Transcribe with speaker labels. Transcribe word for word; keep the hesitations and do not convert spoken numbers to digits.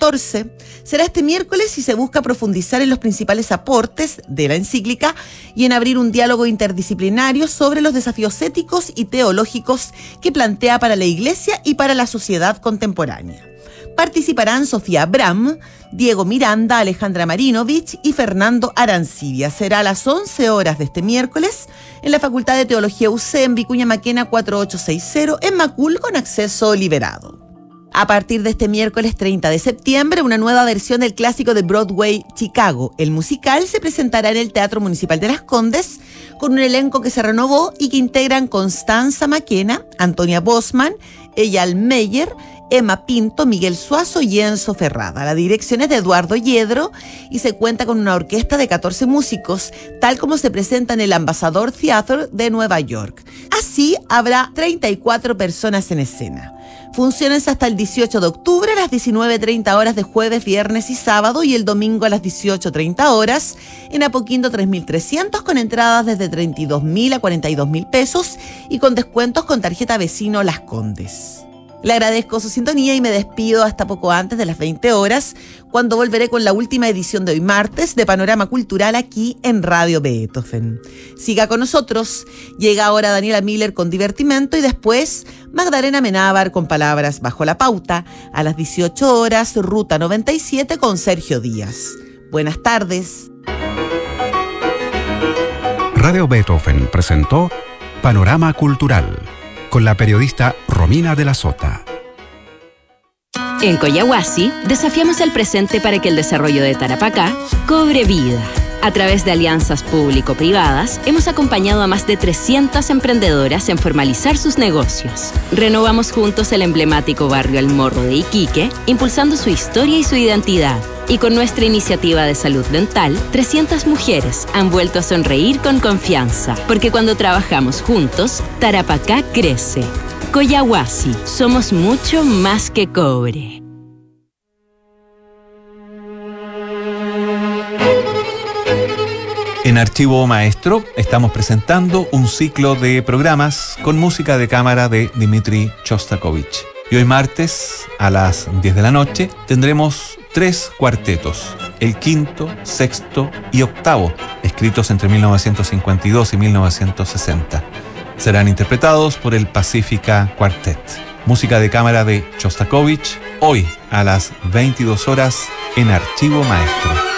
Speaker 1: catorce, será este miércoles y se busca profundizar en los principales aportes de la encíclica y en abrir un diálogo interdisciplinario sobre los desafíos éticos y teológicos que plantea para la Iglesia y para la sociedad contemporánea. Participarán Sofía Abram, Diego Miranda, Alejandra Marinovich y Fernando Arancibia. Será a las once horas de este miércoles en la Facultad de Teología U C en Vicuña Maquena cuatro ocho seis cero en Macul con acceso liberado. A partir de este miércoles treinta de septiembre, una nueva versión del clásico de Broadway Chicago, el musical, se presentará en el Teatro Municipal de Las Condes con un elenco que se renovó y que integran Constanza Maquena, Antonia Bosman, Eyal Meyer, Emma Pinto, Miguel Suazo y Enzo Ferrada. La dirección es de Eduardo Yedro y se cuenta con una orquesta de catorce músicos, tal como se presenta en el Ambassador Theatre de Nueva York. Así, habrá treinta y cuatro personas en escena. Funciones hasta el dieciocho de octubre a las diecinueve treinta horas de jueves, viernes y sábado y el domingo a las dieciocho treinta horas en Apoquindo tres mil trescientos con entradas desde treinta y dos mil a cuarenta y dos mil pesos y con descuentos con tarjeta vecino Las Condes. Le agradezco su sintonía y me despido hasta poco antes de las veinte horas, cuando volveré con la última edición de hoy martes de Panorama Cultural aquí en Radio Beethoven. Siga con nosotros. Llega ahora Daniela Miller con Divertimento y después Magdalena Menábar con Palabras Bajo la Pauta. A las dieciocho horas, Ruta noventa y siete con Sergio Díaz. Buenas tardes.
Speaker 2: Radio Beethoven presentó Panorama Cultural con la periodista Romina de la Sota.
Speaker 3: En Collahuasi desafiamos el presente para que el desarrollo de Tarapacá cobre vida. A través de alianzas público-privadas, hemos acompañado a más de trescientas emprendedoras en formalizar sus negocios. Renovamos juntos el emblemático barrio El Morro de Iquique, impulsando su historia y su identidad. Y con nuestra iniciativa de salud dental, trescientas mujeres han vuelto a sonreír con confianza. Porque cuando trabajamos juntos, Tarapacá crece. Collahuasi, somos mucho más que cobre.
Speaker 4: En Archivo Maestro estamos presentando un ciclo de programas con música de cámara de Dmitri Shostakovich. Y hoy martes, a las diez de la noche, tendremos tres cuartetos, el quinto, sexto y octavo, escritos entre mil novecientos cincuenta y dos y mil novecientos sesenta. Serán interpretados por el Pacifica Quartet. Música de cámara de Shostakovich, hoy a las veintidós horas en Archivo Maestro.